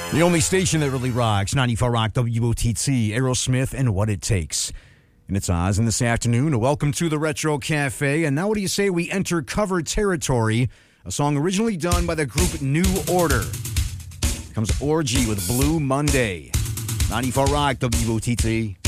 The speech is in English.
The only station that really rocks, 94 Rock WOTT, Aerosmith, and What It Takes. And it's Oz, and this afternoon, welcome to the Retro Cafe. And now what do you say we enter cover territory? A song originally done by the group New Order. Here comes Orgy with Blue Monday. 94 Rock WOTT.